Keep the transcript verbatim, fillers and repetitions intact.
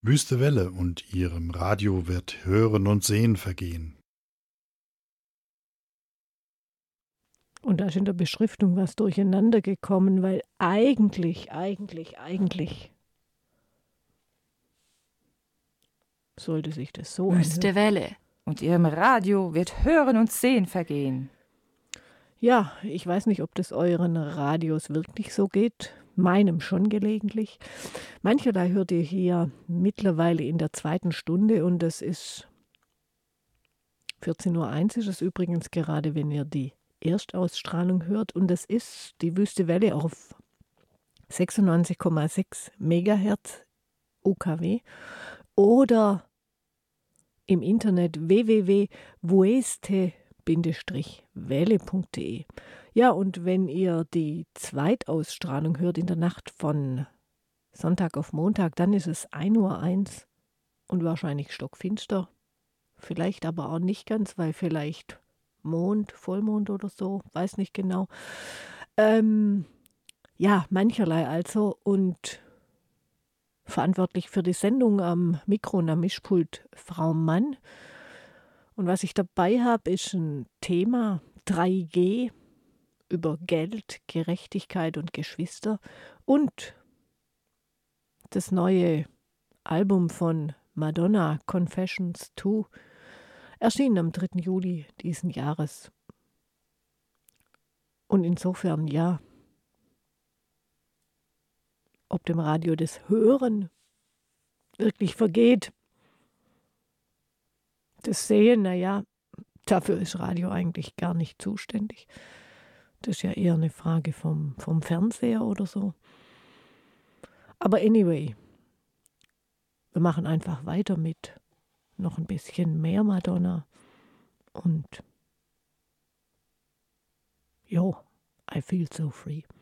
Wüste Welle und ihrem Radio wird Hören und Sehen vergehen. Und da ist in der Beschriftung was durcheinander gekommen, weil eigentlich, eigentlich, eigentlich sollte sich das so Wüste anhören. Welle und ihrem Radio wird Hören und Sehen vergehen. Ja, ich weiß nicht, ob das euren Radios wirklich so geht. Meinem schon gelegentlich. Mancherlei hört ihr hier mittlerweile in der zweiten Stunde und das ist vierzehn Uhr eins ist es übrigens gerade, wenn ihr die Erstausstrahlung hört. Und das ist die Wüste Welle auf sechsundneunzig Komma sechs Megahertz U K W oder im Internet w w w punkt wueste welle punkt de. Ja, und wenn ihr die Zweitausstrahlung hört in der Nacht von Sonntag auf Montag, dann ist es ein Uhr eins und wahrscheinlich stockfinster. Vielleicht aber auch nicht ganz, weil vielleicht Mond, Vollmond oder so, weiß nicht genau. Ähm, ja, mancherlei also. Und verantwortlich für die Sendung am Mikro und am Mischpult Frau Mann. Und was ich dabei habe, ist ein Thema drei G über Geld, Gerechtigkeit und Geschwister und das neue Album von Madonna, Confessions zwei, erschienen am dritten Juli diesen Jahres. Und insofern, ja, ob dem Radio das Hören wirklich vergeht, das Sehen, naja, dafür ist Radio eigentlich gar nicht zuständig. Das ist ja eher eine Frage vom, vom Fernseher oder so. Aber anyway, wir machen einfach weiter mit noch ein bisschen mehr Madonna und jo, I feel so free.